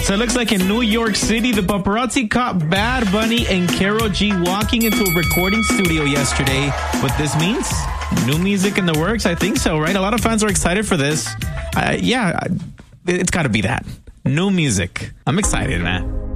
So it looks like in New York City, the paparazzi caught Bad Bunny and Karol G walking into a recording studio yesterday. What this means? New music in the works? I think so, right? A lot of fans are excited for this. It's got to be that. New music. I'm excited, man.